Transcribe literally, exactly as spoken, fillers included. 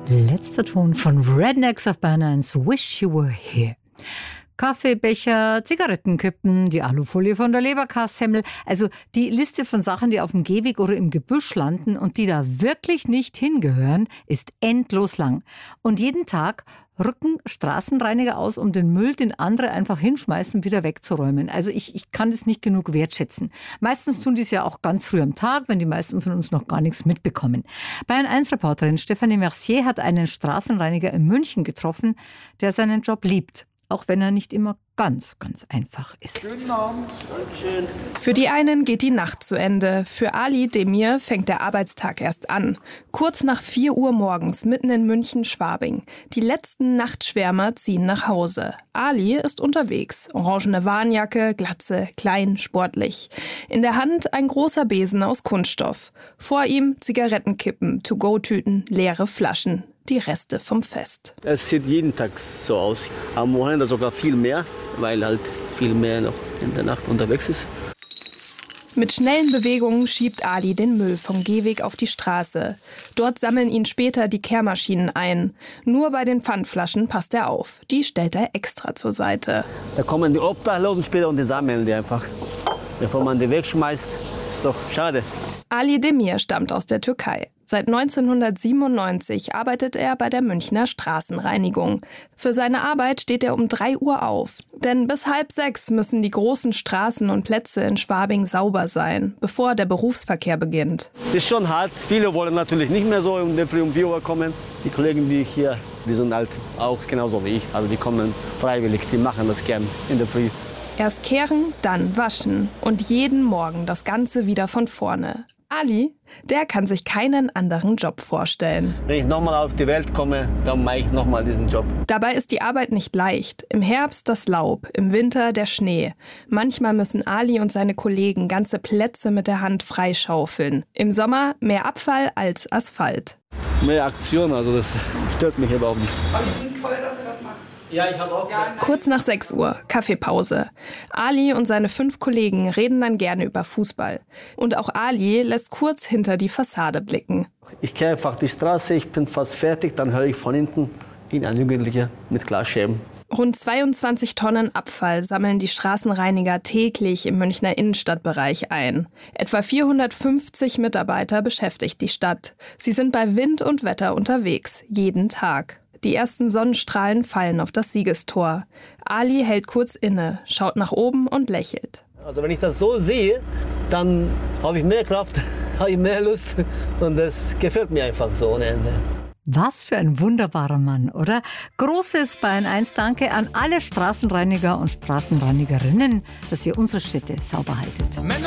Letzter Ton von Rednecks auf Bayern eins, Wish You Were Here. Kaffeebecher, Zigarettenkippen, die Alufolie von der Leberkassemmel. Also die Liste von Sachen, die auf dem Gehweg oder im Gebüsch landen und die da wirklich nicht hingehören, ist endlos lang. Und jeden Tag rücken Straßenreiniger aus, um den Müll, den andere einfach hinschmeißen, wieder wegzuräumen. Also ich, ich kann das nicht genug wertschätzen. Meistens tun die es ja auch ganz früh am Tag, wenn die meisten von uns noch gar nichts mitbekommen. Bayern eins Reporterin Stefanie Mercier hat einen Straßenreiniger in München getroffen, der seinen Job liebt. Auch wenn er nicht immer ganz, ganz einfach ist. Guten Abend. Dankeschön. Für die einen geht die Nacht zu Ende. Für Ali Demir fängt der Arbeitstag erst an. Kurz nach vier Uhr morgens, mitten in München-Schwabing. Die letzten Nachtschwärmer ziehen nach Hause. Ali ist unterwegs. Orangene Warnjacke, Glatze, klein, sportlich. In der Hand ein großer Besen aus Kunststoff. Vor ihm Zigarettenkippen, To-Go-Tüten, leere Flaschen. Die Reste vom Fest. Es sieht jeden Tag so aus. Am Wochenende sogar viel mehr, weil halt viel mehr noch in der Nacht unterwegs ist. Mit schnellen Bewegungen schiebt Ali den Müll vom Gehweg auf die Straße. Dort sammeln ihn später die Kehrmaschinen ein. Nur bei den Pfandflaschen passt er auf. Die stellt er extra zur Seite. Da kommen die Obdachlosen später und die sammeln die einfach. Bevor man die wegschmeißt, ist doch schade. Ali Demir stammt aus der Türkei. Seit neunzehnhundertsiebenundneunzig arbeitet er bei der Münchner Straßenreinigung. Für seine Arbeit steht er um drei Uhr auf. Denn bis halb sechs müssen die großen Straßen und Plätze in Schwabing sauber sein, bevor der Berufsverkehr beginnt. Das ist schon hart. Viele wollen natürlich nicht mehr so um Früh um vier Uhr kommen. Die Kollegen, die hier, die sind halt auch genauso wie ich. Also die kommen freiwillig, die machen das gern in der Früh. Erst kehren, dann waschen und jeden Morgen das Ganze wieder von vorne. Ali, der kann sich keinen anderen Job vorstellen. Wenn ich nochmal auf die Welt komme, dann mache ich nochmal diesen Job. Dabei ist die Arbeit nicht leicht. Im Herbst das Laub, im Winter der Schnee. Manchmal müssen Ali und seine Kollegen ganze Plätze mit der Hand freischaufeln. Im Sommer mehr Abfall als Asphalt. Mehr Aktion, also das stört mich überhaupt nicht. Ja, ich habe auch. Kurz nach sechs Uhr, Kaffeepause. Ali und seine fünf Kollegen reden dann gerne über Fußball. Und auch Ali lässt kurz hinter die Fassade blicken. Ich gehe einfach die Straße, ich bin fast fertig, dann höre ich von hinten ein Jugendlicher mit Glasscheiben. Rund zweiundzwanzig Tonnen Abfall sammeln die Straßenreiniger täglich im Münchner Innenstadtbereich ein. Etwa vierhundertfünfzig Mitarbeiter beschäftigt die Stadt. Sie sind bei Wind und Wetter unterwegs, jeden Tag. Die ersten Sonnenstrahlen fallen auf das Siegestor. Ali hält kurz inne, schaut nach oben und lächelt. Also wenn ich das so sehe, dann habe ich mehr Kraft, habe ich mehr Lust und das gefällt mir einfach so ohne Ende. Was für ein wunderbarer Mann, oder? Großes Bayern eins Danke an alle Straßenreiniger und Straßenreinigerinnen, dass ihr unsere Städte sauber haltet.